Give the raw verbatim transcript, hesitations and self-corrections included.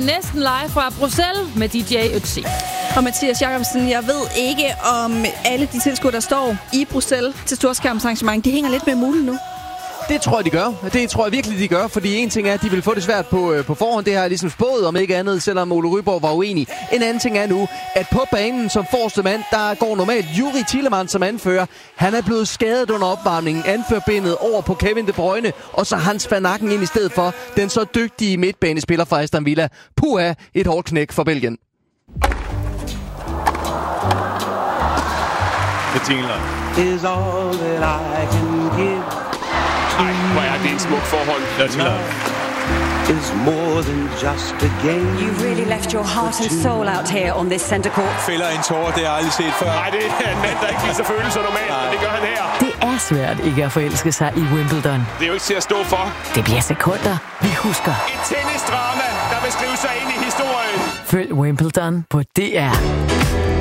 næsten live fra Bruxelles med D J Ötzi. Og Mathias Jacobsen, jeg ved ikke, om alle de tilskuere, der står i Bruxelles til storskærmsarrangement, de hænger lidt med mulen nu. Det tror jeg, de gør. Det tror jeg virkelig, de gør. Fordi en ting er, at de vil få det svært på, øh, på forhånd. Det har jeg ligesom spået, om ikke andet, selvom Ole Ryborg var uenig. En anden ting er nu, at på banen som forreste mand, der går normalt Juri Tillemans som anfører. Han er blevet skadet under opvarmningen. Anførbindet over på Kevin De Bruyne. Og så Hans van Aken ind i stedet for den så dygtige midtbanespiller fra Aston Villa. Puha, et hårdt knæk for Belgien. Is all that I can give. Ej, hvor er det en smuk forhold. Is more than just a game. You really left your heart and soul out here on this center court. Fælder en tår, det har jeg aldrig set før. Nej, det er en mand, der ikke viser følelser normalt, men det gør han her. Det er svært ikke at forelske sig i Wimbledon. Det er jo ikke til at stå for. Det bliver sekunder, vi husker. Et tennisdrama, der vil skrive sig ind i historien. Følg Wimbledon på D R.